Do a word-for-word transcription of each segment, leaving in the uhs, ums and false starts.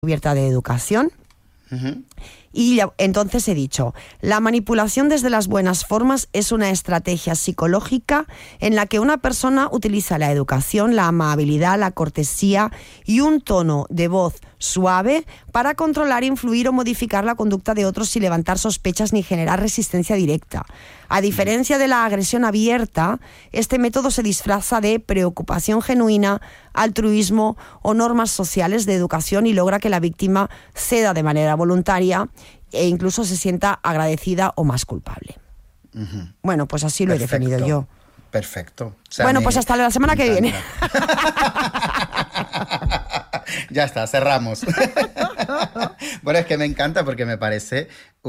Cubierta de educación. Uh-huh. Y ya, entonces he dicho, la manipulación desde las buenas formas es una estrategia psicológica en la que una persona utiliza la educación, la amabilidad, la cortesía y un tono de voz suave para controlar, influir o modificar la conducta de otros sin levantar sospechas ni generar resistencia directa. A diferencia de la agresión abierta, este método se disfraza de preocupación genuina, altruismo o normas sociales de educación y logra que la víctima ceda de manera voluntaria e incluso se sienta agradecida o más culpable. Uh-huh. Bueno, pues así lo Perfecto. he definido yo. Perfecto. O sea, bueno, me, pues hasta la semana que viene. Ya está, cerramos. Bueno, es que me encanta porque me parece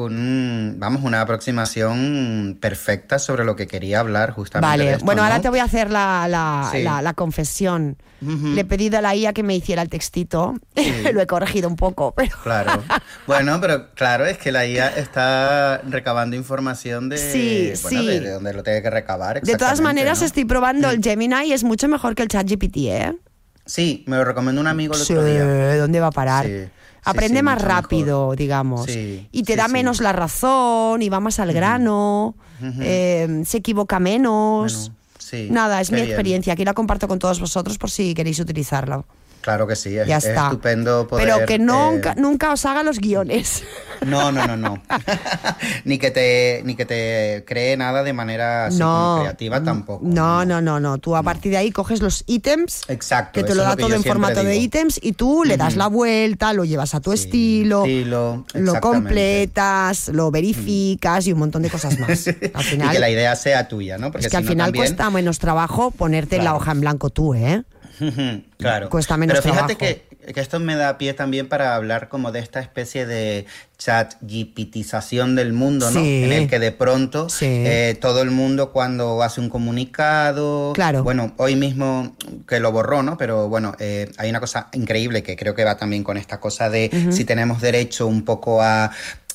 un, vamos, una aproximación perfecta sobre lo que quería hablar justamente. Vale, de esto, bueno, ¿no? ahora te voy a hacer la, la, Sí. la, la confesión. Uh-huh. Le he pedido a la I A que me hiciera el textito. Sí. Lo he corregido un poco, pero... Claro. Bueno, pero claro, es que la I A está recabando información de, Sí, bueno, sí. de, de donde lo tiene que recabar. De todas maneras, ¿no? estoy probando Mm. el Gemini y es mucho mejor que el ChatGPT, ¿eh? Sí, me lo recomendó un amigo el Sí, otro día. ¿dónde va a parar? Sí, sí, Aprende sí, más mucho rápido, mejor. digamos. Sí, y te sí, da sí. menos la razón y va más al grano. Ujú. eh, se equivoca menos. Bueno, sí, Nada, es qué mi bien. experiencia. Aquí la comparto con todos vosotros por si queréis utilizarla. Claro que sí, es, Ya es está. estupendo poder... Pero que nunca, eh, nunca os haga los guiones. No, no, no, no. ni que te ni que te cree nada de manera así como creativa tampoco. No, no, no, no. Tú a partir de ahí coges los ítems, Exacto. que te eso lo es da que todo yo en siempre formato de digo. ítems y tú le das Ujú. la vuelta, lo llevas a tu Sí, estilo, estilo, lo exactamente. completas, lo verificas y un montón de cosas más. Al final, y que la idea sea tuya, ¿no? Porque es que al si no final también... cuesta menos trabajo ponerte Claro. la hoja en blanco tú, ¿eh? Claro. Cuesta menos Pero fíjate trabajo. que, que esto me da pie también para hablar como de esta especie de chat GPTización del mundo, ¿no? Sí. En el que de pronto Sí. eh, todo el mundo cuando hace un comunicado... Claro. Bueno, hoy mismo que lo borró, ¿no? Pero bueno, eh, hay una cosa increíble que creo que va también con esta cosa de Ujú. si tenemos derecho un poco a...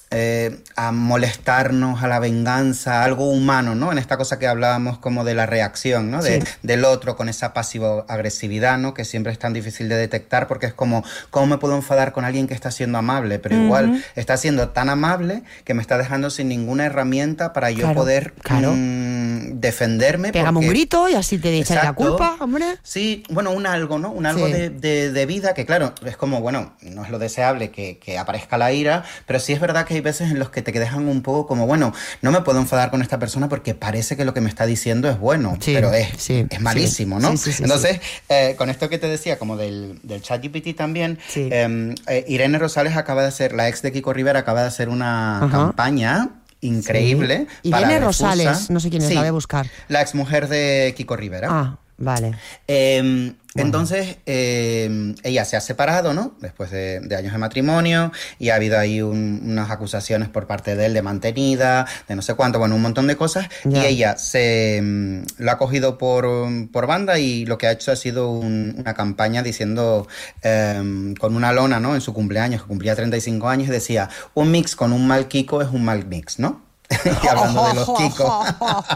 Eh, a molestarnos, a la venganza, algo humano, ¿no? En esta cosa que hablábamos como de la reacción, ¿no? De, Sí. del otro con esa pasivo-agresividad, ¿no? Que siempre es tan difícil de detectar porque es como, ¿cómo me puedo enfadar con alguien que está siendo amable? Pero Ujú. igual está siendo tan amable que me está dejando sin ninguna herramienta para yo Claro, poder claro. mm, defenderme. Pégame porque... un grito y así te echan la Exacto. culpa, hombre. Sí, bueno, un algo, ¿no? Un algo Sí. de, de, de vida que, claro, es como, bueno, no es lo deseable que, que aparezca la ira, pero sí es verdad que hay veces en los que te dejan un poco como, bueno, no me puedo enfadar con esta persona porque parece que lo que me está diciendo es bueno, Sí, pero es, sí, es malísimo, sí. ¿no? Sí, sí, sí, Entonces, eh, con esto que te decía, como del, del ChatGPT también, Sí. eh, eh, Irene Rosales acaba de hacer, la ex de Kiko Rivera, acaba de hacer una Ajá. campaña increíble. Sí. para Irene Refusa. Rosales, no sé quién es, Sí, la voy a buscar. La exmujer de Kiko Rivera. Ah, vale. Eh, Bueno. Entonces, eh, ella se ha separado, ¿no? Después de, de años de matrimonio, y ha habido ahí un- unas acusaciones por parte de él de mantenida, de no sé cuánto, bueno, un montón de cosas. Ya. Y ella se mm, lo ha cogido por, por banda y lo que ha hecho ha sido un- una campaña diciendo, eh, con una lona, ¿no? En su cumpleaños, que cumplía treinta y cinco años, decía, un mix con un mal Kiko es un mal mix, ¿no? Y hablando de los Kikos.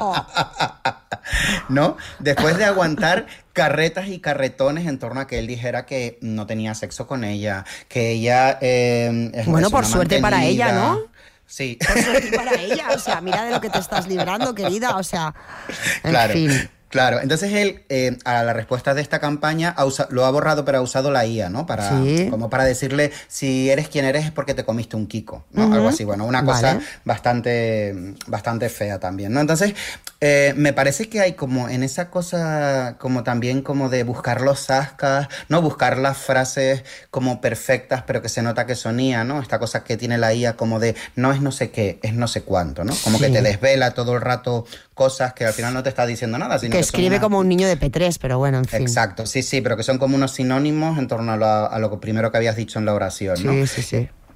¿No? Después de aguantar carretas y carretones en torno a que él dijera que no tenía sexo con ella, que ella eh, es Bueno, es por una suerte para ella, mantenida. ¿no? Sí. Por suerte para ella, o sea, mira de lo que te estás librando, querida, o sea, en Claro, fin. claro. Entonces él, eh, a la respuesta de esta campaña, ha usa- lo ha borrado, pero ha usado la I A, ¿no? Para, Sí. como para decirle, si eres quien eres es porque te comiste un Kiko, ¿no? Ujú. Algo así. Bueno, una cosa Vale. bastante, bastante fea también, ¿no? Entonces, eh, me parece que hay como en esa cosa, como también como de buscar los zascas, ¿no? Buscar las frases como perfectas, pero que se nota que son I A, ¿no? Esta cosa que tiene la I A como de, no es no sé qué, es no sé cuánto, ¿no? Como Sí. que te desvela todo el rato cosas que al final no te está diciendo nada, sino Que que son escribe una- como un niño de P tres, pero bueno, en fin. Exacto, sí, sí, pero que son como unos sinónimos en torno a lo, a lo primero que habías dicho en la oración, ¿no? Sí, sí, sí.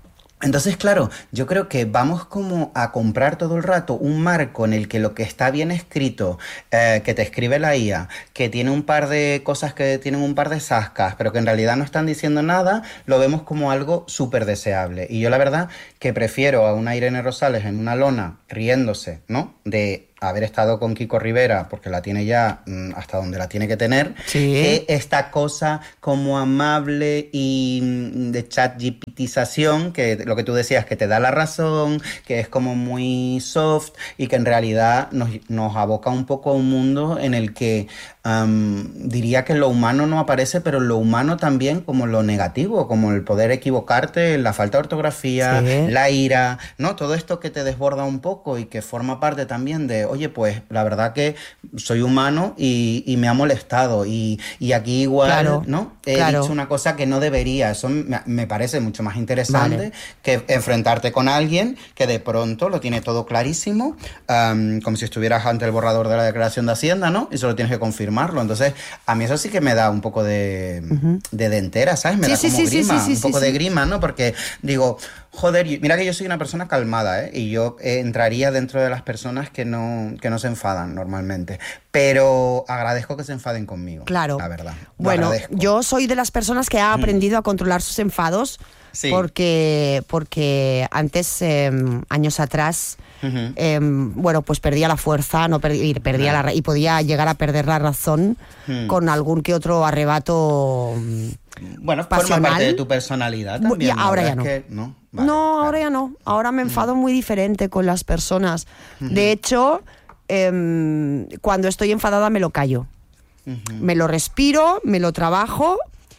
Entonces, claro, yo creo que vamos como a comprar todo el rato un marco en el que lo que está bien escrito, eh, que te escribe la I A, que tiene un par de cosas que tienen un par de zascas, pero que en realidad no están diciendo nada, lo vemos como algo súper deseable. Y yo la verdad que prefiero a una Irene Rosales en una lona riéndose, ¿no? De haber estado con Kiko Rivera, porque la tiene ya mmm, hasta donde la tiene que tener, sí. que esta cosa como amable y mmm, de chatgptización, que lo que tú decías, que te da la razón, que es como muy soft y que en realidad nos, nos aboca un poco a un mundo en el que um, diría que lo humano no aparece, pero lo humano también como lo negativo, como el poder equivocarte, la falta de ortografía, sí. la ira, ¿no? Todo esto que te desborda un poco y que forma parte también de, oye, pues la verdad que soy humano y, y me ha molestado y, y aquí igual, claro, ¿no? He claro. dicho una cosa que no debería. Eso me, me parece mucho más interesante vale. que enfrentarte con alguien que de pronto lo tiene todo clarísimo, um, como si estuvieras ante el borrador de la declaración de Hacienda, ¿no? Y solo tienes que confirmarlo. Entonces, a mí eso sí que me da un poco de, uh-huh. de dentera, ¿sabes? Me sí, da como sí, grima, sí, sí, un poco sí, de sí. grima, ¿no? Porque digo, joder, mira que yo soy una persona calmada, ¿eh? Y yo eh, entraría dentro de las personas que no, que no se enfadan normalmente. Pero agradezco que se enfaden conmigo. Claro. La verdad. Bueno, yo soy de las personas que ha aprendido mm. a controlar sus enfados sí. porque, porque antes, eh, años atrás, uh-huh. eh, bueno, pues perdía la fuerza, no perdía, perdía uh-huh. la, y podía llegar a perder la razón uh-huh. con algún que otro arrebato bueno, pasional. Forma parte de tu personalidad también. Y ahora ya no. Que, no, vale, no claro. ahora ya no. Ahora me enfado uh-huh. muy diferente con las personas. Uh-huh. De hecho, eh, cuando estoy enfadada me lo callo. Uh-huh. Me lo respiro, me lo trabajo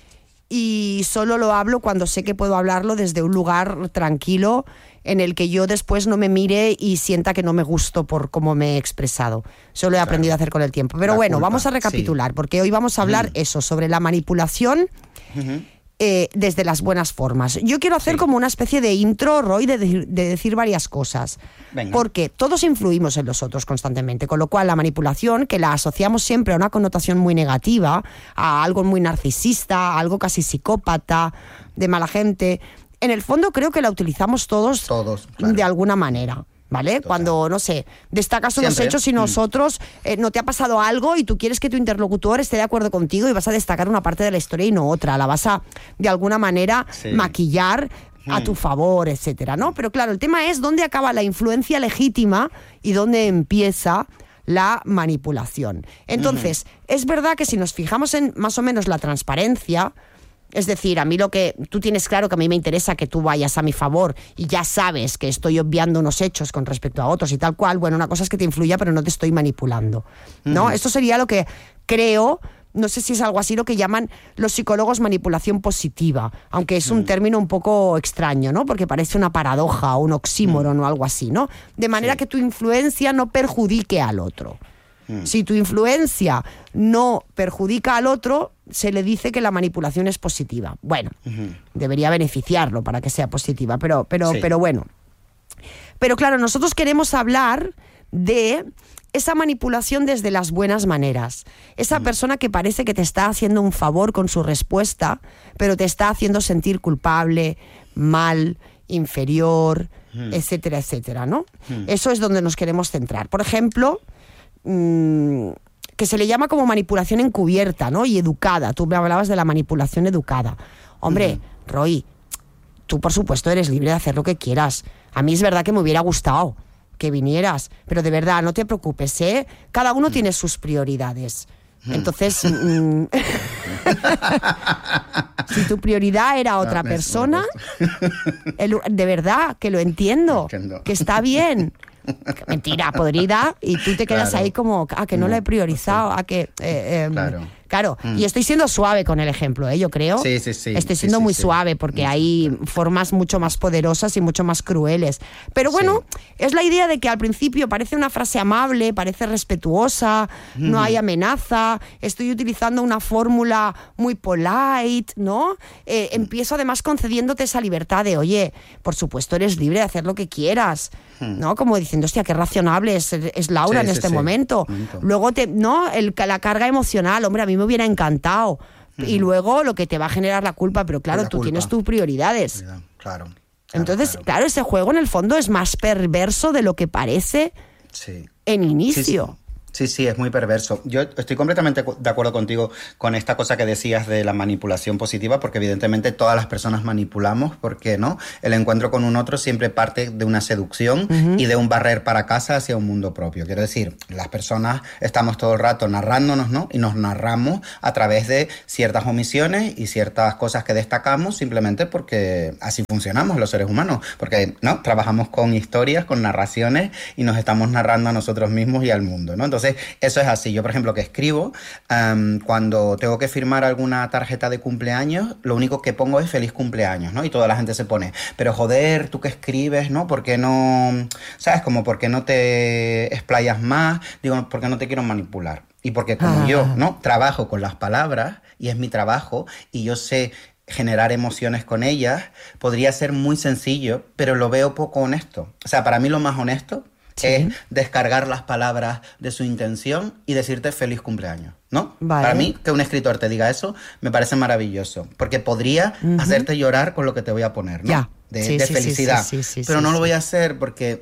y solo lo hablo cuando sé que puedo hablarlo desde un lugar tranquilo en el que yo después no me mire y sienta que no me gusto por cómo me he expresado. Eso lo he claro. aprendido a hacer con el tiempo. Pero la bueno, culpa. Vamos a recapitular, sí. porque hoy vamos a hablar uh-huh. eso, sobre la manipulación uh-huh. eh, desde las buenas formas. Yo quiero hacer sí. como una especie de intro, Roy, de, de, de decir varias cosas. Venga. Porque todos influimos en los otros constantemente, con lo cual la manipulación, que la asociamos siempre a una connotación muy negativa, a algo muy narcisista, a algo casi psicópata, de mala gente, en el fondo creo que la utilizamos todos, todos claro. de alguna manera. ¿Vale? Total. Cuando, no sé, destacas unos Siempre. hechos y nosotros eh, no te ha pasado algo y tú quieres que tu interlocutor esté de acuerdo contigo y vas a destacar una parte de la historia y no otra, la vas a, de alguna manera, sí. maquillar hmm. a tu favor, etcétera, ¿no? Pero claro, el tema es dónde acaba la influencia legítima y dónde empieza la manipulación. Entonces, uh-huh. es verdad que si nos fijamos en más o menos la transparencia, es decir, a mí lo que tú tienes claro que a mí me interesa que tú vayas a mi favor y ya sabes que estoy obviando unos hechos con respecto a otros y tal cual, bueno, una cosa es que te influya pero no te estoy manipulando, ¿no? Uh-huh. Esto sería lo que creo, no sé si es algo así lo que llaman los psicólogos manipulación positiva, aunque es un uh-huh. término un poco extraño, ¿no? Porque parece una paradoja o un oxímoron uh-huh. o algo así, ¿no? De manera sí. que tu influencia no perjudique al otro. Si tu influencia no perjudica al otro, se le dice que la manipulación es positiva. Bueno, uh-huh. debería beneficiarlo para que sea positiva, pero, pero, sí. pero bueno. Pero claro, nosotros queremos hablar de esa manipulación desde las buenas maneras. Esa uh-huh. persona que parece que te está haciendo un favor con su respuesta, pero te está haciendo sentir culpable, mal, inferior, uh-huh. etcétera, etcétera, ¿no? Uh-huh. Eso es donde nos queremos centrar. Por ejemplo, que se le llama como manipulación encubierta, ¿no? Y educada. Tú me hablabas de la manipulación educada. Hombre, uh-huh. Roy, tú por supuesto eres libre de hacer lo que quieras. A mí es verdad que me hubiera gustado que vinieras, pero de verdad, no te preocupes, ¿eh? Cada uno uh-huh. tiene sus prioridades. Uh-huh. Entonces, mm, si tu prioridad era otra no, persona, el, de verdad, que lo entiendo, entiendo. Que está bien. Mentira podrida y tú te quedas claro. ahí como ah que no, no la he priorizado a que eh, eh, claro, claro. Mm. Y estoy siendo suave con el ejemplo, ¿eh? Yo creo sí, sí, sí. estoy siendo sí, sí, muy sí. suave porque sí, hay claro. formas mucho más poderosas y mucho más crueles, pero bueno, sí. es la idea de que al principio parece una frase amable, parece respetuosa, mm. no hay amenaza, estoy utilizando una fórmula muy polite, ¿no? Eh, mm. empiezo además concediéndote esa libertad de oye, por supuesto eres libre de hacer lo que quieras, mm. ¿no? Como diciendo hostia, qué razonable es, es Laura sí, en sí, este sí. momento. Momento. Luego, te, ¿no? El, la carga emocional, hombre, a mí me hubiera encantado. Uh-huh. Y luego lo que te va a generar la culpa, pero claro, tú culpa. tienes tus prioridades. Claro. claro, Entonces, claro. claro, ese juego en el fondo es más perverso de lo que parece Sí. en inicio. Sí, sí. Sí, sí, es muy perverso. Yo estoy completamente de acuerdo contigo con esta cosa que decías de la manipulación positiva, porque evidentemente todas las personas manipulamos, porque no, el encuentro con un otro siempre parte de una seducción uh-huh. y de un barrer para casa hacia un mundo propio. Quiero decir, las personas estamos todo el rato narrándonos, ¿no? Y nos narramos a través de ciertas omisiones y ciertas cosas que destacamos simplemente porque así funcionamos los seres humanos, porque no trabajamos con historias, con narraciones y nos estamos narrando a nosotros mismos y al mundo, ¿no? Entonces eso es así. Yo, por ejemplo, que escribo, um, cuando tengo que firmar alguna tarjeta de cumpleaños, lo único que pongo es feliz cumpleaños, ¿no? Y toda la gente se pone, pero joder, tú que escribes, ¿no? ¿Por qué no, sabes? Como, ¿por qué no te explayas más? Digo, porque no te quiero manipular. Y porque como ah. yo, ¿no? Trabajo con las palabras y es mi trabajo y yo sé generar emociones con ellas, podría ser muy sencillo, pero lo veo poco honesto. O sea, para mí lo más honesto sí. es descargar las palabras de su intención y decirte feliz cumpleaños, ¿no? Vale. Para mí, que un escritor te diga eso, me parece maravilloso, porque podría uh-huh. hacerte llorar con lo que te voy a poner, ¿no? Ya. De, sí, de sí, felicidad. Sí, sí, sí, pero sí, no sí. lo voy a hacer porque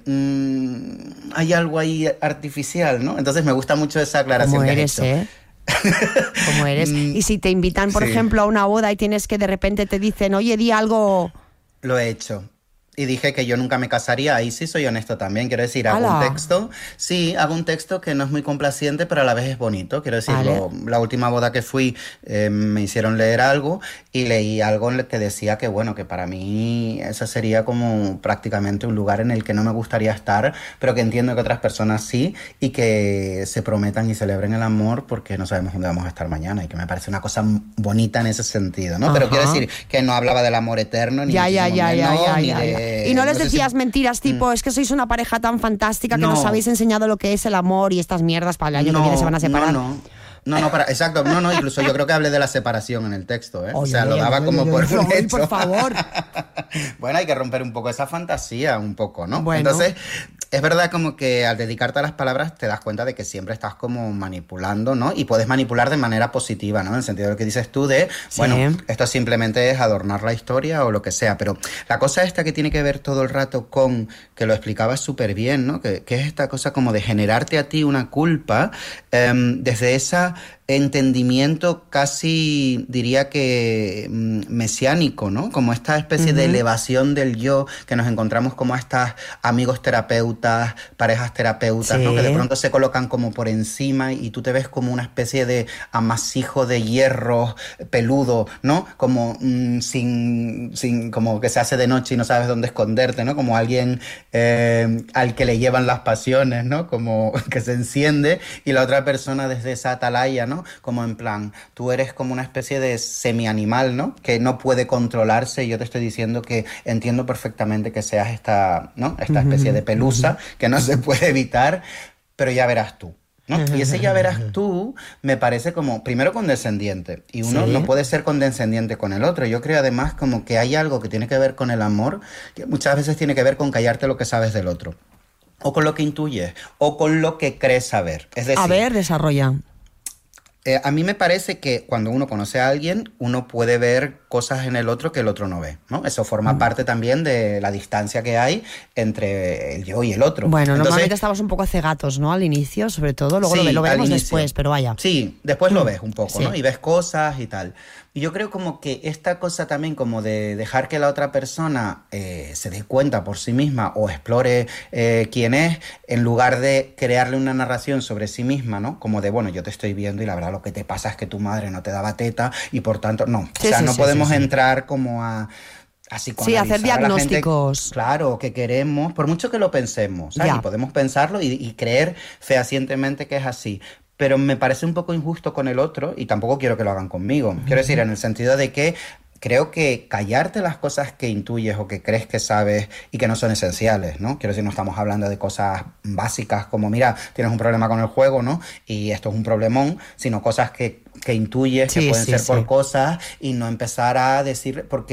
mmm, hay algo ahí artificial, ¿no? Entonces me gusta mucho esa aclaración ¿Cómo que eres, has hecho. ¿eh? Como eres. Y si te invitan, por sí. ejemplo, a una boda y tienes que de repente te dicen, oye, di algo... Lo he hecho. Y dije que yo nunca me casaría, ahí sí soy honesto también, quiero decir, hago ¡Hala! un texto, sí, hago un texto que no es muy complaciente, pero a la vez es bonito, quiero decir, vale. lo, la última boda que fui eh, me hicieron leer algo y leí algo en el que decía que bueno, que para mí ese sería como prácticamente un lugar en el que no me gustaría estar, pero que entiendo que otras personas sí, y que se prometan y celebren el amor porque no sabemos dónde vamos a estar mañana, y que me parece una cosa bonita en ese sentido, ¿no? Ajá. Pero quiero decir que no hablaba del amor eterno, ni ya, ya, ya, menos, ya, ya, ni ya, de... ya. Y no les no decías si... mentiras tipo, mm. es que sois una pareja tan fantástica que no. nos habéis enseñado lo que es el amor y estas mierdas para el año no, que viene se van a separar. No, no. No, no, para, exacto, no, no, incluso yo creo que hablé de la separación en el texto, ¿eh? Oye, o sea, lo daba oye, como oye, por oye, un oye, hecho. por favor. Bueno, hay que romper un poco esa fantasía, un poco, ¿no? Bueno. Entonces, es verdad como que al dedicarte a las palabras te das cuenta de que siempre estás como manipulando, ¿no? Y puedes manipular de manera positiva, ¿no? En el sentido de lo que dices tú de, sí. bueno, esto simplemente es adornar la historia o lo que sea, pero la cosa esta que tiene que ver todo el rato con, que lo explicabas súper bien, ¿no? Que, que es esta cosa como de generarte a ti una culpa eh, desde esa... entendimiento casi diría que mm, mesiánico, ¿no? Como esta especie uh-huh. de elevación del yo que nos encontramos como a estas amigos terapeutas, parejas terapeutas, sí. ¿no? Que de pronto se colocan como por encima y tú te ves como una especie de amasijo de hierro peludo, ¿no? Como mm, sin, sin, como que se hace de noche y no sabes dónde esconderte, ¿no? Como alguien eh, al que le llevan las pasiones, ¿no? Como que se enciende y la otra persona desde esa atalaya, ¿no? Como en plan, tú eres como una especie de semi-animal, ¿no? Que no puede controlarse y yo te estoy diciendo que entiendo perfectamente que seas esta, ¿no? Esta especie de pelusa que no se puede evitar, pero ya verás tú, ¿no? Y ese ya verás tú me parece como, primero condescendiente, y uno ¿sí? no puede ser condescendiente con el otro. Yo creo además como que hay algo que tiene que ver con el amor, que muchas veces tiene que ver con callarte lo que sabes del otro, o con lo que intuyes, o con lo que crees saber. Es decir, a ver, desarrolla. Eh, a mí me parece que cuando uno conoce a alguien, uno puede ver cosas en el otro que el otro no ve, ¿no? Eso forma mm. parte también de la distancia que hay entre el yo y el otro. Bueno, Entonces, normalmente estamos un poco cegatos, ¿no? Al inicio, sobre todo. Luego sí, lo, lo veremos después, pero vaya. Sí, después mm. lo ves un poco, sí. ¿no? Y ves cosas y tal. Y yo creo como que esta cosa también como de dejar que la otra persona eh, se dé cuenta por sí misma o explore eh, quién es, en lugar de crearle una narración sobre sí misma, ¿no? Como de, bueno, yo te estoy viendo y la verdad lo que te pasa es que tu madre no te daba teta y por tanto, no. Sí, o sea, sí, no sí, podemos sí, sí. entrar como a... Así sí, hacer diagnósticos. Gente, claro, que queremos, por mucho que lo pensemos, ¿sabes? Y podemos pensarlo y, y creer fehacientemente que es así. Pero me parece un poco injusto con el otro y tampoco quiero que lo hagan conmigo. Uh-huh. Quiero decir, en el sentido de que creo que callarte las cosas que intuyes o que crees que sabes y que no son esenciales, ¿no? Quiero decir, no estamos hablando de cosas básicas como, mira, tienes un problema con el juego, ¿no? Y esto es un problemón, sino cosas que, que intuyes, sí, que pueden sí, ser sí. por cosas y no empezar a decir... Porque...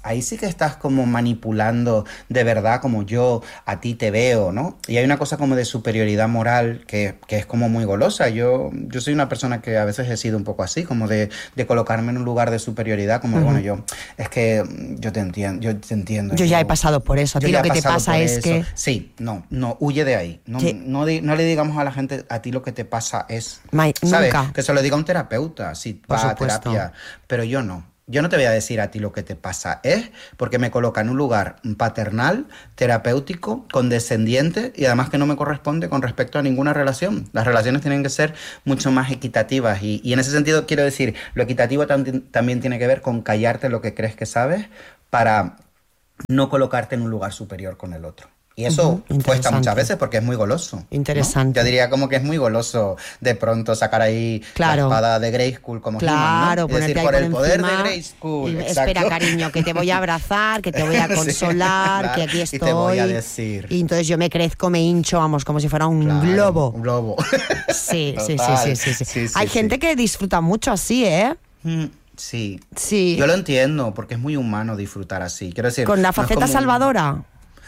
ahí sí que estás como manipulando de verdad como yo a ti te veo, ¿no? Y hay una cosa como de superioridad moral que, que es como muy golosa. Yo, yo soy una persona que a veces he sido un poco así, como de, de colocarme en un lugar de superioridad, como, uh-huh. bueno, yo, es que yo te entiendo, yo te entiendo. Yo, yo ya he pasado por eso. A ti lo que te pasa es eso. que... Sí, no, no, huye de ahí. No, no, no, no le digamos a la gente, a ti lo que te pasa es... My, ¿sabes? Nunca. Que se lo diga un terapeuta, si va a terapia. Pero yo no. Yo no te voy a decir a ti lo que te pasa es, porque me coloca en un lugar paternal, terapéutico, condescendiente y además que no me corresponde con respecto a ninguna relación. Las relaciones tienen que ser mucho más equitativas y, y en ese sentido quiero decir, lo equitativo tam- también tiene que ver con callarte lo que crees que sabes para no colocarte en un lugar superior con el otro. Y eso uh-huh, cuesta muchas veces porque es muy goloso. Interesante. ¿no? Yo diría como que es muy goloso de pronto sacar ahí claro. la espada de Grayskull como claro, He-Man, ¿no? Y decir, por, por el poder de Grayskull. Espera, cariño, que te voy a abrazar, que te voy a consolar, sí, claro, que aquí estoy. Y te voy a decir. Y entonces yo me crezco, me hincho, vamos, como si fuera un claro, globo. Un globo. Sí, sí, sí, sí, sí, sí. sí, sí Hay sí. gente que disfruta mucho así, ¿eh? Mm. Sí. sí, yo lo entiendo, porque es muy humano disfrutar así. Quiero decir, ¿con la faceta no es como... salvadora?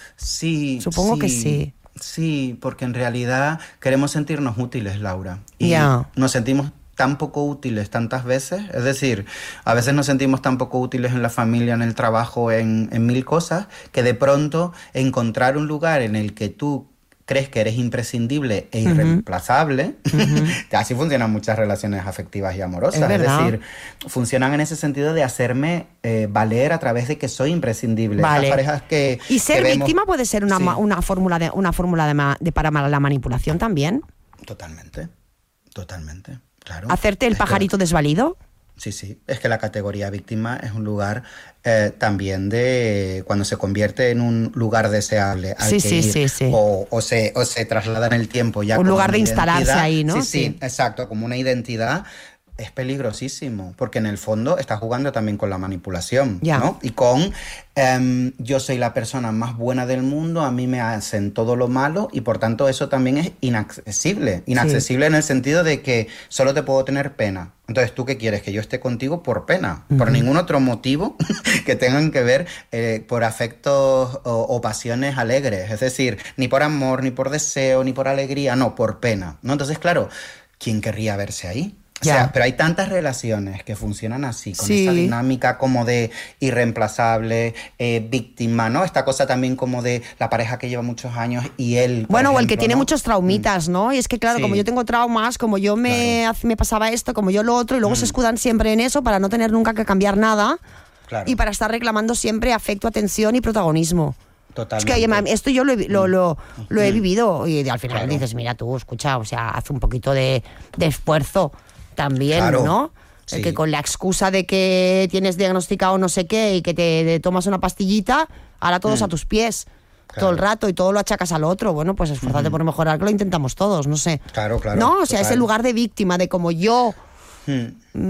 Sí. Supongo sí, que sí. Sí, porque en realidad queremos sentirnos útiles, Laura. Y yeah. nos sentimos tan poco útiles tantas veces. Es decir, a veces nos sentimos tan poco útiles en la familia, en el trabajo, en, en mil cosas, que de pronto encontrar un lugar en el que tú crees que eres imprescindible e irreemplazable, uh-huh. así funcionan muchas relaciones afectivas y amorosas, es, es decir, funcionan en ese sentido de hacerme eh, valer a través de que soy imprescindible. Vale. Esas parejas que ¿Y ser que víctima vemos... puede ser una, sí. ma- una fórmula, de, una fórmula de, ma- de para la manipulación también? Totalmente, totalmente, claro. ¿Hacerte el pajarito es que... desvalido? Sí, sí, es que la categoría víctima es un lugar eh, también de cuando se convierte en un lugar deseable al sí, que sí, ir, sí, sí. O, o, se, o se traslada en el tiempo ya un como lugar de instalarse identidad. ahí, ¿no? Sí, sí, sí, exacto, como una identidad. Es peligrosísimo, porque en el fondo está jugando también con la manipulación, ya. ¿no? Y con um, yo soy la persona más buena del mundo, a mí me hacen todo lo malo y por tanto eso también es inaccesible. Inaccesible sí. en el sentido de que solo te puedo tener pena. Entonces, ¿tú qué quieres? Que yo esté contigo por pena, uh-huh. por ningún otro motivo que tengan que ver eh, por afectos o, o pasiones alegres. Es decir, ni por amor, ni por deseo, ni por alegría, no, por pena, ¿no? Entonces, claro, ¿quién querría verse ahí? O sea, yeah. pero hay tantas relaciones que funcionan así, con sí. esa dinámica como de irreemplazable, eh, víctima, ¿no? Esta cosa también como de la pareja que lleva muchos años y él, por Bueno, ejemplo, o el que tiene ¿no? muchos traumitas, ¿no? Y es que, claro, sí. como yo tengo traumas, como yo me, claro. me pasaba esto, como yo lo otro, y luego mm. se escudan siempre en eso para no tener nunca que cambiar nada claro. y para estar reclamando siempre afecto, atención y protagonismo. Totalmente. Es que oye, esto yo lo he, lo, lo, lo he vivido y al final claro. dices, mira tú, escucha, o sea, haz un poquito de, de esfuerzo también, claro. ¿no? Sí. El que con la excusa de que tienes diagnosticado no sé qué y que te, te tomas una pastillita, ahora todos mm. a tus pies. Claro. Todo el rato y todo lo achacas al otro. Bueno, pues esfuérzate uh-huh. por mejorar, que lo intentamos todos, no sé. Claro, claro. No, o sea, total. ese lugar de víctima, de como yo hmm.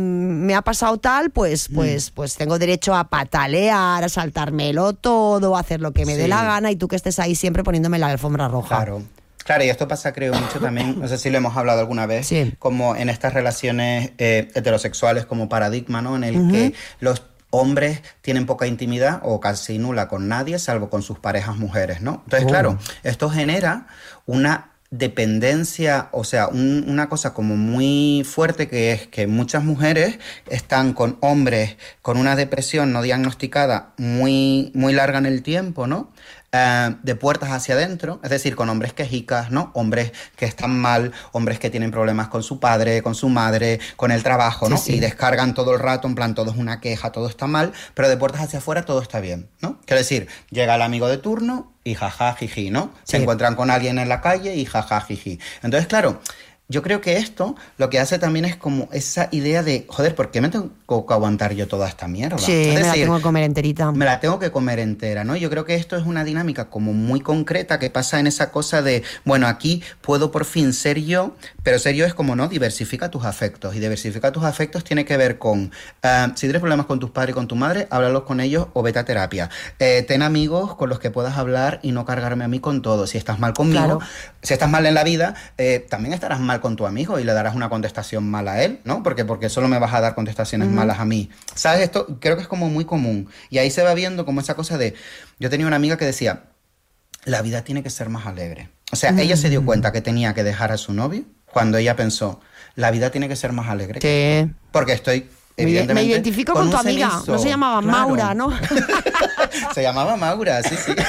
me ha pasado tal, pues, pues, hmm. pues tengo derecho a patalear, a saltármelo todo, a hacer lo que me sí. dé la gana y tú que estés ahí siempre poniéndome la alfombra roja. Claro. Claro, y esto pasa creo mucho también, no sé si lo hemos hablado alguna vez, sí. como en estas relaciones eh, heterosexuales como paradigma, ¿no? En el uh-huh. que los hombres tienen poca intimidad o casi nula con nadie, salvo con sus parejas mujeres, ¿no? Entonces, uh. claro, esto genera una dependencia, o sea, un, una cosa como muy fuerte que es que muchas mujeres están con hombres con una depresión no diagnosticada muy, muy larga en el tiempo, ¿no? Uh, de puertas hacia adentro, es decir, con hombres quejicas, ¿no? Hombres que están mal, hombres que tienen problemas con su padre, con su madre, con el trabajo, ¿no? Sí, sí. Y descargan todo el rato, en plan, todo es una queja, todo está mal, pero de puertas hacia afuera todo está bien, ¿no? Quiero decir, llega el amigo de turno y jaja, jiji, ¿no? Sí. Se encuentran con alguien en la calle y jaja, jiji. Entonces, claro, yo creo que esto lo que hace también es como esa idea de, joder, ¿por qué me tengo que aguantar yo toda esta mierda? Sí, es me decir, la tengo que comer enterita. Me la tengo que comer entera, ¿no? Yo creo que esto es una dinámica como muy concreta que pasa en esa cosa de, bueno, aquí puedo por fin ser yo, pero ser yo es como, ¿no? Diversifica tus afectos. Y diversifica tus afectos tiene que ver con, uh, si tienes problemas con tus padres y con tu madre, háblalos con ellos o vete a terapia. Eh, ten amigos con los que puedas hablar y no cargarme a mí con todo. Si estás mal conmigo, claro. si estás mal en la vida, eh, también estarás mal mal con tu amigo y le darás una contestación mala a él, ¿no? Porque, porque solo me vas a dar contestaciones uh-huh. malas a mí. ¿Sabes? Esto creo que es como muy común. Y ahí se va viendo como esa cosa de... Yo tenía una amiga que decía, la vida tiene que ser más alegre. O sea, uh-huh. ella se dio cuenta que tenía que dejar a su novio cuando ella pensó, la vida tiene que ser más alegre. Sí. Porque estoy... Me identifico con, con tu amiga, cenizo. No se llamaba claro. Maura, ¿no? Se llamaba Maura, sí, sí.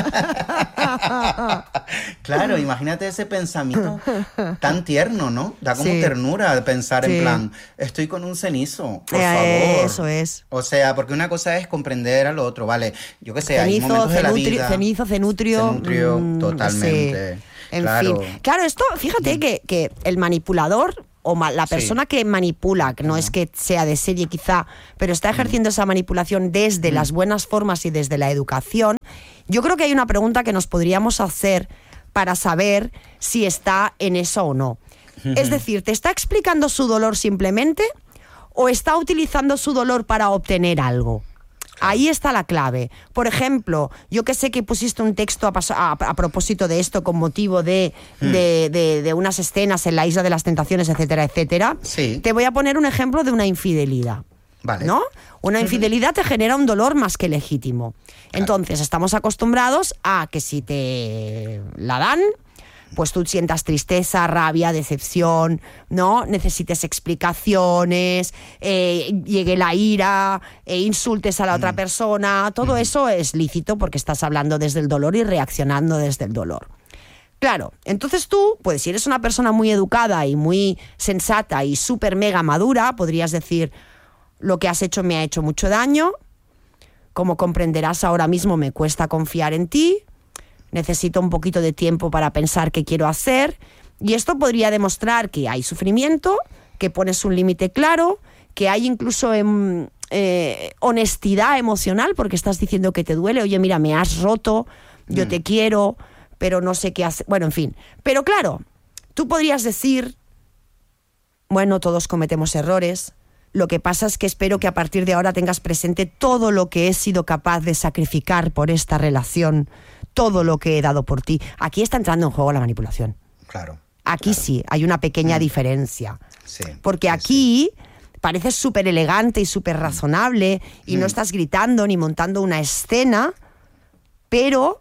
Claro, imagínate ese pensamiento tan tierno, ¿no? Da como sí. ternura pensar sí. en plan, estoy con un cenizo, por eh, favor. Eso es. O sea, porque una cosa es comprender al otro, ¿vale? Yo qué sé, cenizo, hay momentos de la vida... Cenizo, cenutrio... Cenutrio, mmm, totalmente. Sí. En claro. fin. Claro, esto, fíjate mm. que, que el manipulador... o la persona sí. que manipula, que no, no es que sea de serie quizá, pero está ejerciendo mm. esa manipulación desde mm. las buenas formas y desde la educación, yo creo que hay una pregunta que nos podríamos hacer para saber si está en eso o no. Mm-hmm. Es decir, ¿te está explicando su dolor simplemente o está utilizando su dolor para obtener algo? Ahí está la clave. Por ejemplo, yo que sé que pusiste un texto a, a, a propósito de esto con motivo de, hmm. de, de, de unas escenas en la Isla de las Tentaciones, etcétera, etcétera. Sí. Te voy a poner un ejemplo de una infidelidad. Vale. ¿No? Una infidelidad te genera un dolor más que legítimo. Claro. Entonces, estamos acostumbrados a que si te la dan, pues tú sientas tristeza, rabia, decepción, ¿no? Necesites explicaciones, eh, llegue la ira, eh, insultes a la otra mm. persona. Todo mm. eso es lícito porque estás hablando desde el dolor y reaccionando desde el dolor. Claro, entonces tú, pues si eres una persona muy educada y muy sensata y súper mega madura, podrías decir, lo que has hecho me ha hecho mucho daño, como comprenderás ahora mismo me cuesta confiar en ti, necesito un poquito de tiempo para pensar qué quiero hacer, y esto podría demostrar que hay sufrimiento, que pones un límite claro, que hay incluso eh, eh, honestidad emocional, porque estás diciendo que te duele, oye, mira, me has roto, yo mm. te quiero, pero no sé qué hacer, bueno, en fin. Pero claro, tú podrías decir, bueno, todos cometemos errores, lo que pasa es que espero que a partir de ahora tengas presente todo lo que he sido capaz de sacrificar por esta relación, todo lo que he dado por ti. Aquí está entrando en juego la manipulación. Claro. Aquí claro. sí, hay una pequeña mm. diferencia. Sí. Porque sí, aquí sí. pareces súper elegante y súper razonable y mm. no estás gritando ni montando una escena, pero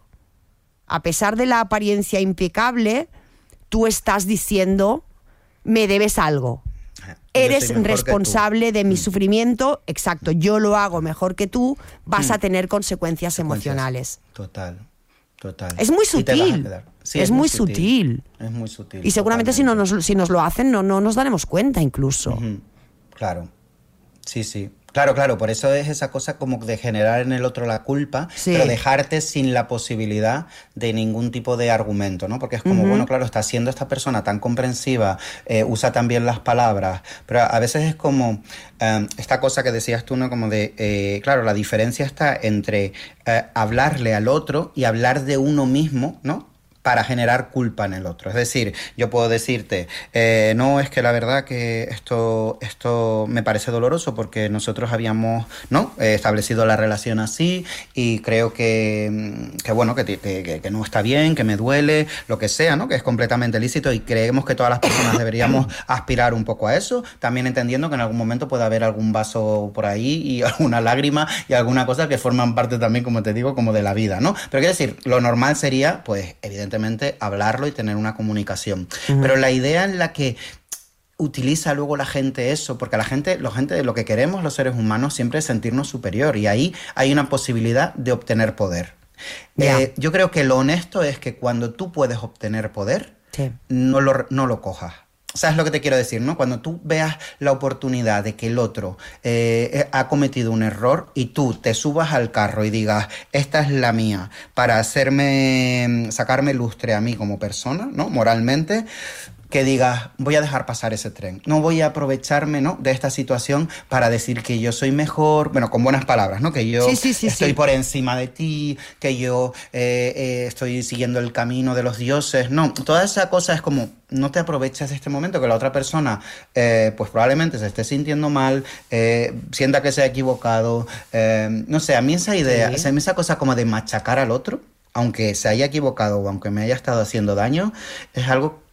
a pesar de la apariencia impecable, tú estás diciendo, me debes algo. Eres responsable de mi mm. sufrimiento, exacto, yo lo hago mejor que tú, vas mm. a tener consecuencias, consecuencias emocionales. Total, total. Es muy sutil, sí, es, es muy sutil. sutil. Es muy sutil. Y seguramente si, no nos, si nos lo hacen no, no nos daremos cuenta incluso. Uh-huh. Claro, sí, sí. Claro, claro, por eso es esa cosa como de generar en el otro la culpa, sí. pero dejarte sin la posibilidad de ningún tipo de argumento, ¿no? Porque es como, uh-huh. bueno, claro, está siendo esta persona tan comprensiva, eh, usa también las palabras, pero a veces es como eh, esta cosa que decías tú, ¿no? Como de, eh, claro, la diferencia está entre eh, hablarle al otro y hablar de uno mismo, ¿no? Para generar culpa en el otro. Es decir, yo puedo decirte, eh, no, es que la verdad que esto, esto me parece doloroso porque nosotros habíamos, ¿no? eh, establecido la relación así y creo que, que bueno, que, que, que no está bien, que me duele, lo que sea, ¿no? Que es completamente lícito y creemos que todas las personas deberíamos aspirar un poco a eso, también entendiendo que en algún momento puede haber algún vaso por ahí y alguna lágrima y alguna cosa que forman parte también, como te digo, como de la vida, ¿no? Pero quiero decir, lo normal sería, pues, evidentemente, hablarlo y tener una comunicación. Uh-huh. Pero la idea en la que utiliza luego la gente eso, porque la gente, la gente, lo que queremos los seres humanos siempre es sentirnos superior y ahí hay una posibilidad de obtener poder. Yeah. Eh, yo creo que lo honesto es que cuando tú puedes obtener poder, sí. no lo, no lo cojas. ¿Sabes lo que te quiero decir, no? Cuando tú veas la oportunidad de que el otro eh, ha cometido un error y tú te subas al carro y digas, esta es la mía, para hacerme, sacarme lustre a mí como persona, ¿no? Moralmente, que digas, voy a dejar pasar ese tren. No voy a aprovecharme, ¿no? de esta situación para decir que yo soy mejor, bueno, con buenas palabras, ¿no? Que yo sí, sí, sí, estoy sí. por encima de ti, que yo eh, eh, estoy siguiendo el camino de los dioses. No, toda esa cosa es como, no te aproveches de este momento que la otra persona, eh, pues probablemente se esté sintiendo mal, eh, sienta que se ha equivocado. Eh, no sé, a mí esa idea, sí. esa, esa cosa como de machacar al otro, aunque se haya equivocado o aunque me haya estado haciendo daño, es algo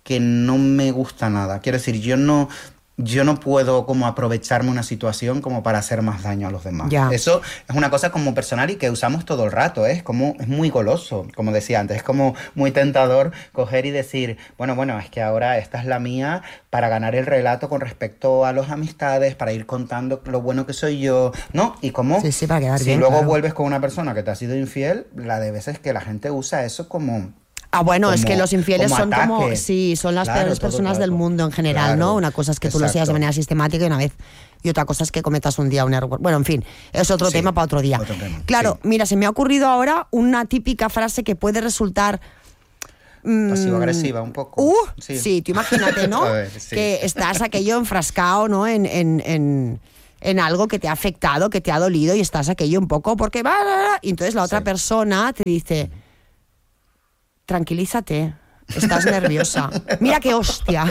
que no me gusta nada. Quiero decir, yo no... Yo no puedo como aprovecharme una situación como para hacer más daño a los demás. Ya. Eso es una cosa como personal y que usamos todo el rato, ¿eh? Es como, es muy goloso, como decía antes, es como muy tentador coger y decir, bueno, bueno, es que ahora esta es la mía para ganar el relato con respecto a las amistades, para ir contando lo bueno que soy yo, ¿no? Y como sí, sí, para quedar si bien, luego claro. vuelves con una persona que te ha sido infiel, la de veces que la gente usa eso como... Ah, bueno, como, es que los infieles como son ataque. como, sí, son las Claro, peores todo personas el del rato. mundo en general, Claro, ¿no? Una cosa es que tú lo seas de exacto. manera sistemática y una vez, y otra cosa es que cometas un día un error. Bueno, en fin, es otro Sí, tema para otro día. otro tema, Claro, sí. mira, se me ha ocurrido ahora una típica frase que puede resultar... mm, Pasivo-agresiva un poco. Uh, Sí. sí, tú imagínate, ¿no? A ver, sí. Que estás aquello enfrascado, ¿no? En, en, en, en algo que te ha afectado, que te ha dolido y estás aquello un poco porque va, va, va, y entonces la otra Sí. persona te dice, tranquilízate, estás nerviosa. Mira qué hostia.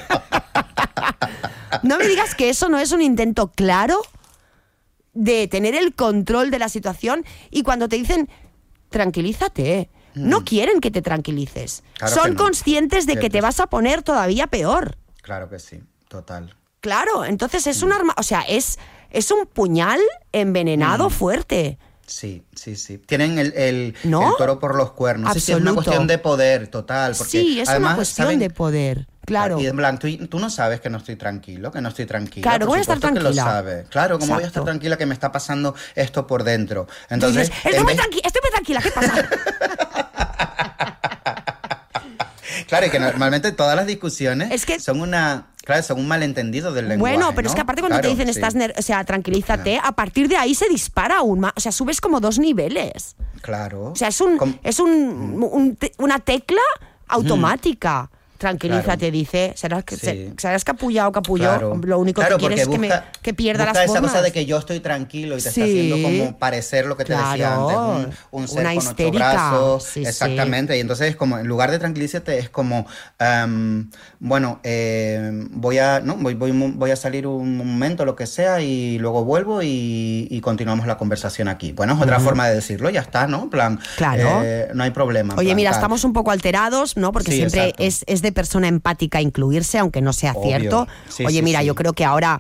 No me digas que eso no es un intento claro de tener el control de la situación y cuando te dicen, tranquilízate, no quieren que te tranquilices. Claro Son que no. conscientes de que Cierto. te vas a poner todavía peor. Claro que sí, total. Claro, entonces es un arma, o sea, es, es un puñal envenenado Mm. fuerte. Sí, sí, sí. Tienen el, el, ¿No? el toro por los cuernos. Sí, sí, es una Absoluto. cuestión de poder total. Porque Sí, es además, una cuestión ¿saben? de poder. Claro. Y en plan, tú, tú no sabes que no estoy tranquilo, que no estoy tranquila. Claro, por voy a estar supuesto tranquila. Que lo sabes. Claro, ¿cómo voy a estar Exacto. tranquila que me está pasando esto por dentro? Tú Entonces, dices, estoy en muy, vez- tranqui- estoy muy tranquila, ¿qué pasa? Claro, y que normalmente todas las discusiones Es que- son una, claro, son un malentendido del lenguaje. Bueno, pero ¿no? es que aparte cuando Claro, te dicen sí. estás, ner- o sea, tranquilízate, a partir de ahí se dispara aún más, o sea, subes como dos niveles. Claro. O sea, es un, Com- es un, un te- una tecla automática. Tranquilízate, Claro. dice. Serás, que- Sí. se- serás capullado, capullo. Claro. Lo único Claro, que quieres es porque que, me, busca- que pierda busca las esa formas. cosa de que yo estoy tranquilo y te Sí. está haciendo como parecer lo que te decía Claro. antes, un, un ser Una con ocho histérica. brazos, Sí, sí. exactamente, y entonces como en lugar de tranquilízate es como em, bueno, eh, voy a no voy, voy, voy a salir un momento, lo que sea, y luego vuelvo y, y continuamos la conversación aquí. Bueno, es otra forma de decirlo, ya está, ¿no? En plan, Claro. eh, no hay problema. en Oye, plan, mira, tal. estamos un poco alterados, ¿no? Porque Sí, siempre exacto. es, es de persona empática incluirse, aunque no sea Obvio. cierto. Sí, Oye, sí, mira, sí. yo creo que ahora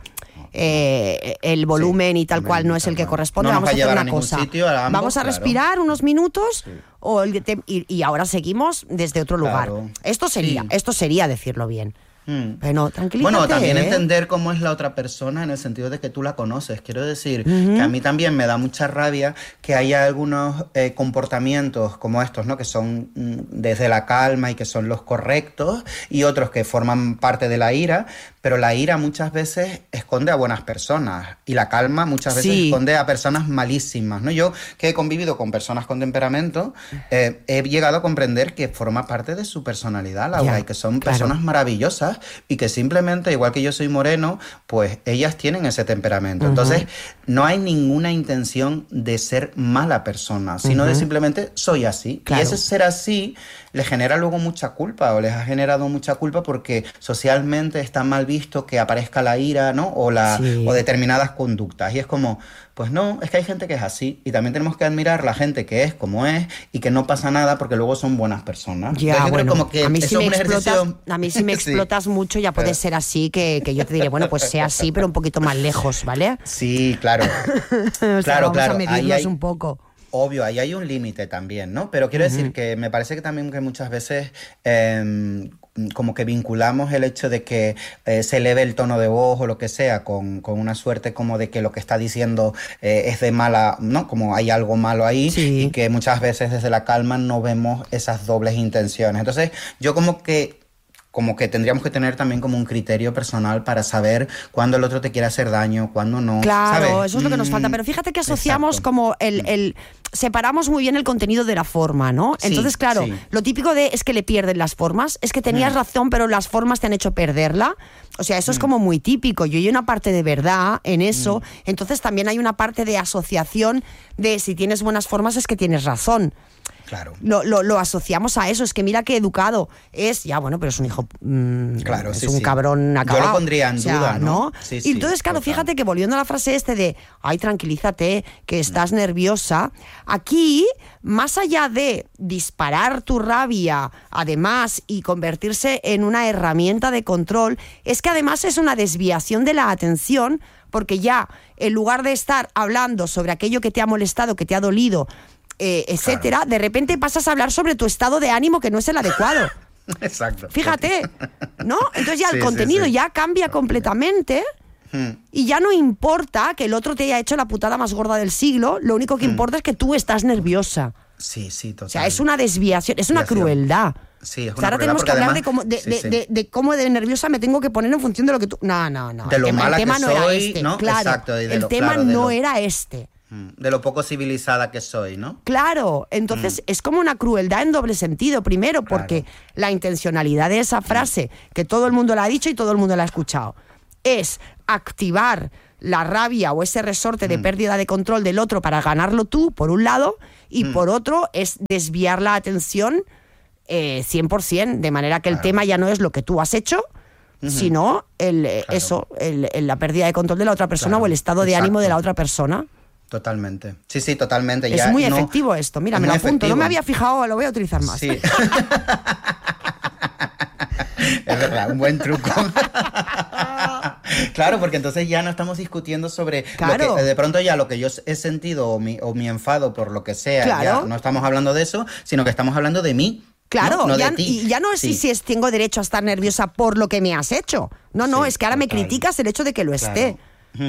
eh, el volumen y tal hombre, cual no es el que tal cual. corresponde. No nos Vamos va a a hacer llevar una a ningún cosa. sitio, a ambos, Vamos a claro. respirar unos minutos Sí. o el te- y, y ahora seguimos desde otro lugar. Claro. Esto sería, Sí. esto sería decirlo bien. Mm. Pero no, tranquilízate. Bueno, también ¿eh? entender cómo es la otra persona en el sentido de que tú la conoces. Quiero decir que a mí también me da mucha rabia que haya algunos eh, comportamientos como estos, ¿no? Que son mm, desde la calma y que son los correctos, y otros que forman parte de la ira, pero la ira muchas veces esconde a buenas personas y la calma muchas veces Sí. esconde a personas malísimas, ¿no? Yo, que he convivido con personas con temperamento, eh, he llegado a comprender que forma parte de su personalidad, Laura, Ya, y que son claro. personas maravillosas y que simplemente, igual que yo soy moreno, pues ellas tienen ese temperamento. Entonces, no hay ninguna intención de ser mala persona, sino de simplemente soy así. Claro. Y ese ser así le genera luego mucha culpa, o les ha generado mucha culpa porque socialmente está mal visto que aparezca la ira, ¿no? O, la, Sí. o determinadas conductas. Y es como, pues no, es que hay gente que es así. Y también tenemos que admirar la gente que es como es y que no pasa nada porque luego son buenas personas. Ya, Entonces, yo creo bueno, como que a mí si eso me es un explotas, ejercicio... a mí si me Sí. explotas mucho ya puede ser así que, que yo te diré, bueno, pues sea así, pero un poquito más lejos, ¿vale? Sí, claro. O sea, Claro, vamos claro, a ahí medirnos hay- un poco. Obvio, ahí hay un límite también, ¿no? Pero quiero decir que me parece que también que muchas veces eh, como que vinculamos el hecho de que eh, se eleve el tono de voz o lo que sea con, con una suerte como de que lo que está diciendo eh, es de mala, ¿no? Como hay algo malo ahí, Sí. y que muchas veces desde la calma no vemos esas dobles intenciones. Entonces, yo como que como que tendríamos que tener también como un criterio personal para saber cuándo el otro te quiere hacer daño, cuándo no. Claro, ¿sabes? eso es lo que nos Mm, falta. Pero fíjate que asociamos exacto. como el, el... Separamos muy bien el contenido de la forma, ¿no? Sí, Entonces, claro, sí. lo típico de es que le pierden las formas, es que tenías razón, pero las formas te han hecho perderla. O sea, eso es como muy típico. Yo hay una parte de verdad en eso. Entonces también hay una parte de asociación de si tienes buenas formas es que tienes razón. Claro. Lo, lo, lo asociamos a eso, es que mira qué educado es, ya bueno, pero es un hijo, mmm, claro, es sí, un sí. cabrón acabado. Yo lo pondría en o sea, duda, ¿no? ¿no? Sí, y sí, entonces, claro, total. fíjate que volviendo a la frase este de, ay, tranquilízate, que estás nerviosa, aquí, más allá de disparar tu rabia, además, y convertirse en una herramienta de control, es que además es una desviación de la atención, porque ya, en lugar de estar hablando sobre aquello que te ha molestado, que te ha dolido, eh, etcétera, claro, de repente pasas a hablar sobre tu estado de ánimo que no es el adecuado. Exacto. Fíjate, ¿no? Entonces ya el sí, contenido sí, sí. ya cambia completamente hmm. y ya no importa que el otro te haya hecho la putada más gorda del siglo, lo único que hmm. importa es que tú estás nerviosa. Sí, sí, total. O sea, es una desviación, es una crueldad. Sí, es una o sea, ahora tenemos que hablar además, de cómo de, sí, de, sí. De, de cómo de nerviosa me tengo que poner en función de lo que tú... No, no, no. De lo el tema, mala el tema que no soy, era este, ¿no? claro. Exacto, y de el lo, tema claro, de no lo, era este. De lo poco civilizada que soy, ¿no? Claro, entonces mm. es como una crueldad en doble sentido. Primero, porque claro. la intencionalidad de esa frase, que todo el mundo la ha dicho y todo el mundo la ha escuchado, es activar la rabia o ese resorte mm. de pérdida de control del otro para ganarlo tú, por un lado, y mm. por otro es desviar la atención eh, cien por ciento, de manera que el claro. tema ya no es lo que tú has hecho, uh-huh. sino el, claro. eso, el, el, la pérdida de control de la otra persona claro. o el estado de Exacto. ánimo de la otra persona. Totalmente. Sí, sí, totalmente. Es ya muy no, efectivo esto. Mira, me lo apunto. Efectivo. No me había fijado, lo voy a utilizar más. Sí. Es verdad, un buen truco. Claro, porque entonces ya no estamos discutiendo sobre claro. lo que de pronto ya lo que yo he sentido o mi, o mi enfado por lo que sea, claro. ya no estamos hablando de eso, sino que estamos hablando de mí. Claro, no, no ya, de ti. y ya no es sí. si, si tengo derecho a estar nerviosa por lo que me has hecho. No, no, sí, es que ahora total. me criticas el hecho de que lo claro. esté.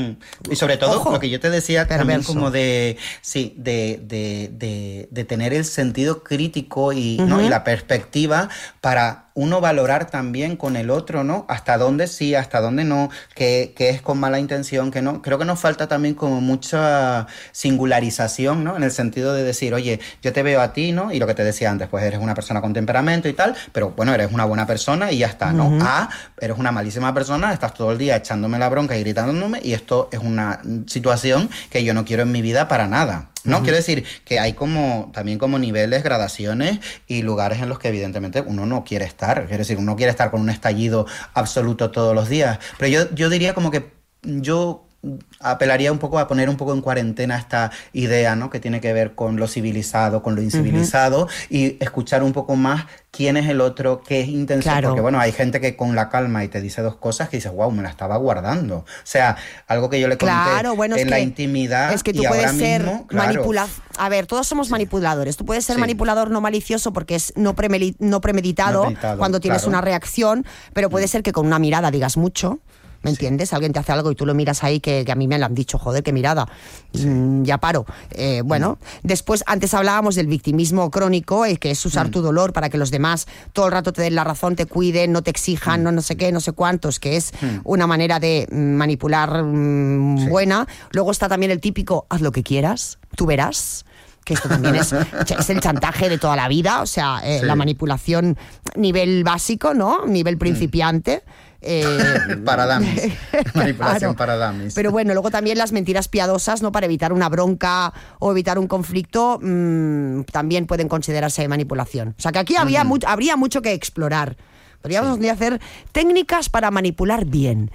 Y sobre todo Ojo, lo que yo te decía perverso. también como de sí de, de, de, de tener el sentido crítico y, uh-huh. ¿no? y la perspectiva para uno valorar también con el otro, ¿no? Hasta dónde sí, hasta dónde no, que, que es con mala intención, que no. Creo que nos falta también como mucha singularización, ¿no? En el sentido de decir, oye, yo te veo a ti, ¿no? Y lo que te decía antes, pues eres una persona con temperamento y tal, pero bueno, eres una buena persona y ya está, ¿no? Uh-huh. Ah, eres una malísima persona, estás todo el día echándome la bronca y gritándome y esto es una situación que yo no quiero en mi vida para nada. No, uh-huh. quiero decir que hay como también como niveles, gradaciones y lugares en los que evidentemente uno no quiere estar. Quiero decir, uno quiere estar con un estallido absoluto todos los días. Pero yo, yo diría como que yo apelaría un poco a poner un poco en cuarentena esta idea, ¿no? Que tiene que ver con lo civilizado, con lo incivilizado uh-huh. y escuchar un poco más quién es el otro, qué es intención. Claro. Porque bueno, hay gente que con la calma y te dice dos cosas que dices, wow, me la estaba guardando. O sea, algo que yo le conté claro, bueno, en es la que, intimidad es que tú y puedes ahora ser mismo, claro. manipulador. A ver, todos somos sí. manipuladores. Tú puedes ser sí. manipulador no malicioso porque es no, premedi- no premeditado, no premeditado cuando tienes claro. una reacción, pero puede mm. ser que con una mirada digas mucho. ¿Me entiendes? Sí. Alguien te hace algo y tú lo miras ahí, que, que a mí me lo han dicho, joder, qué mirada. Sí. Mm, ya paro. Eh, bueno, mm. después, antes hablábamos del victimismo crónico, eh, que es usar mm. tu dolor para que los demás todo el rato te den la razón, te cuiden, no te exijan, mm. no no sé qué, no sé cuántos, que es mm. una manera de manipular mm, sí. buena. Luego está también el típico, haz lo que quieras, tú verás. Que esto también es, es el chantaje de toda la vida, o sea, eh, sí. la manipulación nivel básico, ¿no? Nivel principiante. Mm. Eh, para dummies. Manipulación claro. para dummies. Pero bueno, luego también las mentiras piadosas, ¿no? Para evitar una bronca o evitar un conflicto, mmm, también pueden considerarse manipulación. O sea que aquí uh-huh. había mu- habría mucho que explorar. Podríamos sí. hacer técnicas para manipular bien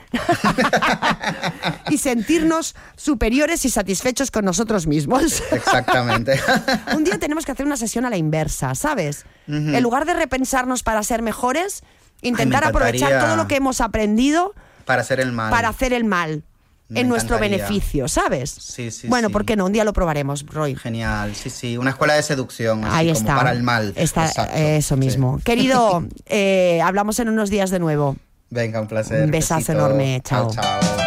y sentirnos superiores y satisfechos con nosotros mismos. Exactamente. Un día tenemos que hacer una sesión a la inversa, ¿sabes? Uh-huh. En lugar de repensarnos para ser mejores, intentar Ay, aprovechar todo lo que hemos aprendido para hacer el mal. Para hacer el mal. Me en nuestro beneficio, ¿sabes? Sí, sí, bueno, sí. ¿por qué no? Un día lo probaremos, Roy. Genial, sí, sí. Una escuela de seducción, así Ahí como está. para el mal. Está, eso mismo. Sí. Querido, eh, hablamos en unos días de nuevo. Venga, un placer. Un besazo besito. enorme. Chao. Chao, chao.